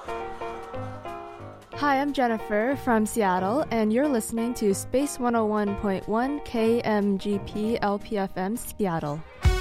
Hi, I'm Jennifer from Seattle, and you're listening to Space 101.1 KMGP LPFM Seattle.